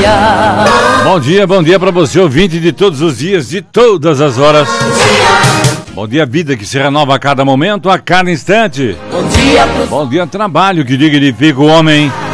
Bom dia pra você, ouvinte de todos os dias, de todas as horas. Bom dia, vida que se renova a cada momento, a cada instante. Bom dia, trabalho que dignifica o homem.